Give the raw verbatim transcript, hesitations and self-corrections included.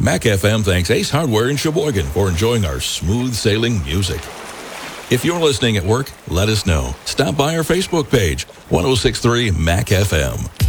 Mac F M thanks Ace Hardware in Sheboygan for enjoying our smooth sailing music. If you're listening at work, let us know. Stop by our Facebook page, ten sixty-three Mac F M.